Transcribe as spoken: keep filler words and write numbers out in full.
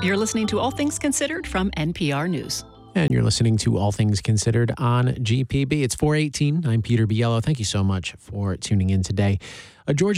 You're listening to All Things Considered from N P R News. And you're listening to All Things Considered on G P B. It's four eighteen. I'm Peter Biello. Thank you so much for tuning in today. A Georgia